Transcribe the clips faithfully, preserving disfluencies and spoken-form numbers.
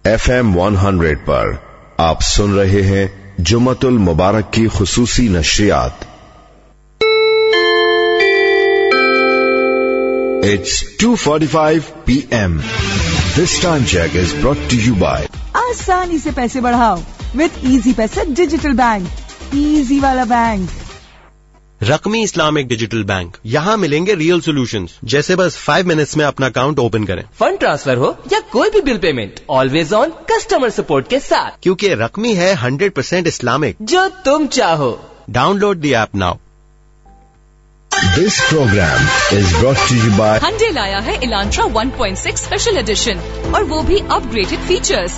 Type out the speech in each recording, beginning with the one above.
F M one hundred पर आप सुन रहे हैं जुम्मतुल मुबारक की खुसूसी नशरियात। It's two forty-five p m This time check is brought to you by आसानी से पैसे बढ़ाओ विद इजी पैसे डिजिटल बैंक, इजी वाला बैंक। रकमी इस्लामिक डिजिटल बैंक, यहाँ मिलेंगे रियल सॉल्यूशंस, जैसे बस फाइव मिनट्स में अपना अकाउंट ओपन करें, फंड ट्रांसफर हो या कोई भी bill payment, always on customer support के साथ, क्योंकि रकमी है हंड्रेड परसेंट इस्लामिक, जो तुम चाहो। Download the app now. This program is brought to you by Hyundai लाया है Elantra one point six special edition और वो भी अपग्रेडेड फीचर्स।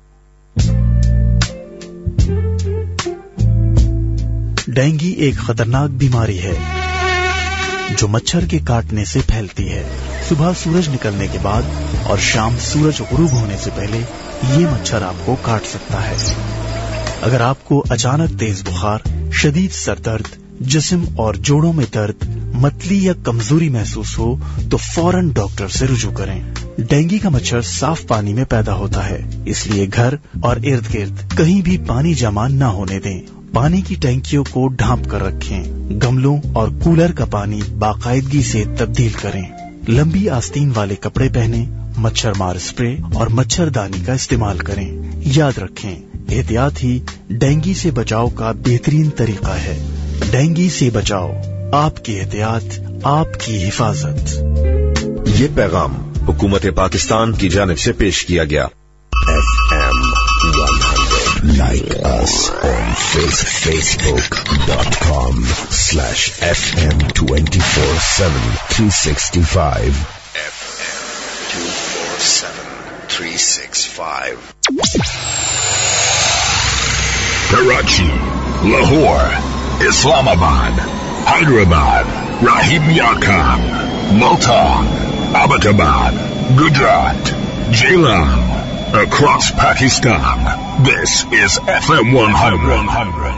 डेंगू एक खतरनाक बीमारी है जो मच्छर के काटने से फैलती है। सुबह सूरज निकलने के बाद और शाम सूरज गुरूब होने से पहले ये मच्छर आपको काट सकता है। अगर आपको अचानक तेज बुखार, शदीद सरदर्द, जिस्म और जोड़ों में दर्द, मतली या कमजोरी महसूस हो तो फौरन डॉक्टर से रुजू करें। डेंगू का मच्छर साफ पानी में पैदा होता है, इसलिए घर और इर्द गिर्द कहीं भी पानी जमा न होने दें। पानी की टैंकियों को ढांप कर रखें। गमलों और कूलर का पानी बाकायदगी से तब्दील करें। लंबी आस्तीन वाले कपड़े पहने, मच्छर मार स्प्रे और मच्छरदानी का इस्तेमाल करें। याद रखें, एहतियात ही डेंगू से बचाव का बेहतरीन तरीका है। डेंगू से बचाओ, आपकी एहतियात, आपकी हिफाजत। ये पैगाम हुकूमत पाकिस्तान की जानिब से पेश किया गया। F M one hundred Like us on Facebook dot com slash F M twenty-four seven three sixty-five F M twenty-four seven three sixty-five Karachi, Lahore, Islamabad, Hyderabad, Rahim Yakab, Multan, Abbottabad, Gujarat, Jailan, across Pakistan. This is F M one hundred.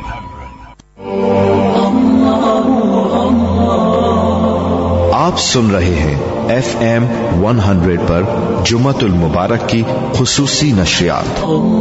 आप सुन रहे हैं F M one hundred पर जुम्मतुल मुबारक की खुसूसी नशरियात।